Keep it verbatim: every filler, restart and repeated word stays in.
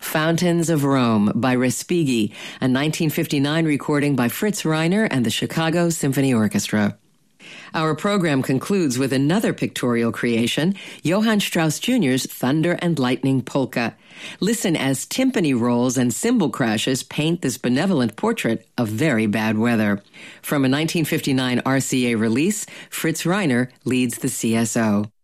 Fountains of Rome by Respighi, a nineteen fifty-nine recording by Fritz Reiner and the Chicago Symphony Orchestra. Our program concludes with another pictorial creation, Johann Strauss Junior's Thunder and Lightning Polka. Listen as timpani rolls and cymbal crashes paint this benevolent portrait of very bad weather. From a nineteen fifty-nine R C A release, Fritz Reiner leads the C S O.